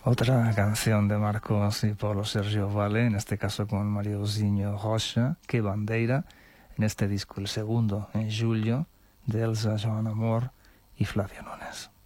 Otra canción de Marcos y Paulo Sergio Vale, en este caso con Mariusinho Rocha, Que Bandeira, en este disco, el segundo, en julio, de Elsa Joan Amor y Flavio Nunes.